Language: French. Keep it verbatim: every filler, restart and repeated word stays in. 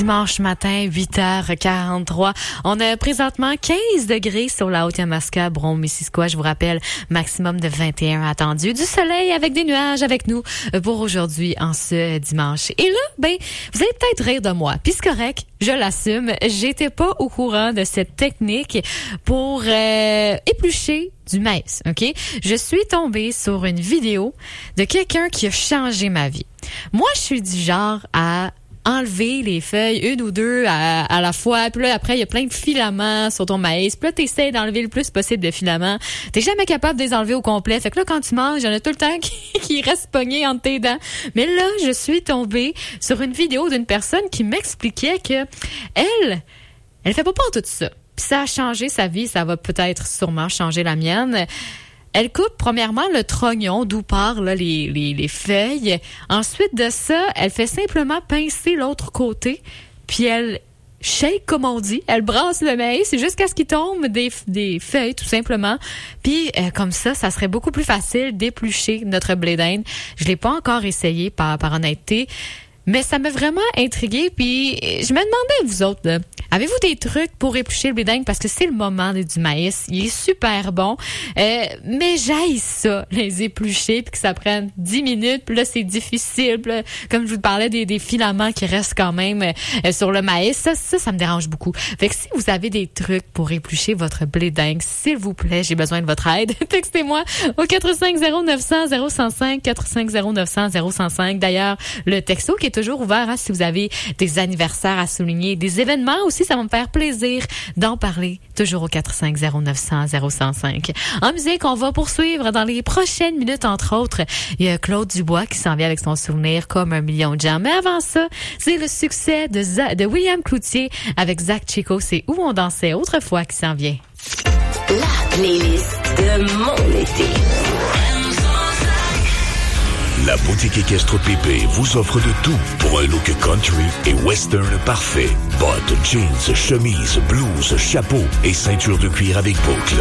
Dimanche matin, huit heures quarante-trois. On a présentement quinze degrés sur la Haute-Yamaska, Brome-Missisquoi. Je vous rappelle, maximum de vingt et un attendu. Du soleil avec des nuages avec nous pour aujourd'hui en ce dimanche. Et là, ben, vous allez peut-être rire de moi. Puis c'est correct, je l'assume. J'étais pas au courant de cette technique pour euh, éplucher du maïs, OK? Je suis tombée sur une vidéo de quelqu'un qui a changé ma vie. Moi, je suis du genre à enlever les feuilles, une ou deux à, à la fois. Puis là, après, il y a plein de filaments sur ton maïs. Puis là, t'essaies d'enlever le plus possible de filaments. T'es jamais capable de les enlever au complet. Fait que là, quand tu manges, il y en a tout le temps qui, qui restent pognés entre tes dents. Mais là, je suis tombée sur une vidéo d'une personne qui m'expliquait que elle, elle fait pas part de tout ça. Puis ça a changé sa vie. Ça va peut-être sûrement changer la mienne. Elle coupe premièrement le trognon d'où partent là, les, les, les feuilles. Ensuite de ça, elle fait simplement pincer l'autre côté. Puis elle shake, comme on dit. Elle brasse le maïs jusqu'à ce qu'il tombe des, des feuilles, tout simplement. Puis euh, comme ça, ça serait beaucoup plus facile d'éplucher notre blé d'Inde. Je l'ai pas encore essayé, par, par honnêteté. Mais ça m'a vraiment intriguée. Puis je me demandais, vous autres, là, avez-vous des trucs pour éplucher le blé d'Inde? Parce que c'est le moment du maïs. Il est super bon. Euh, mais j'aille ça, les éplucher, puis que ça prenne dix minutes. Puis là, c'est difficile. Puis là, comme je vous parlais, des, des filaments qui restent quand même euh, sur le maïs. Ça, ça, ça me dérange beaucoup. Fait que si vous avez des trucs pour éplucher votre blé d'Inde, s'il vous plaît, j'ai besoin de votre aide. Textez-moi au quatre cinq zéro neuf zéro zéro zéro cinq, quatre cinq zéro neuf zéro zéro cinq. D'ailleurs, le texto qui est toujours ouvert, hein, si vous avez des anniversaires à souligner, des événements aussi, ça va me faire plaisir d'en parler, toujours au quatre cinq zéro neuf zéro zéro zéro cinq. En musique, on va poursuivre dans les prochaines minutes, entre autres. Il y a Claude Dubois qui s'en vient avec son souvenir comme un million de gens. Mais avant ça, c'est le succès de, Z- de William Cloutier avec Zach Chico, c'est Où on dansait autrefois qui s'en vient. La playlist de mon été. La boutique équestre Pépé vous offre de tout pour un look country et western parfait. Bottes, jeans, chemises, blouses, chapeaux et ceinture de cuir avec boucle.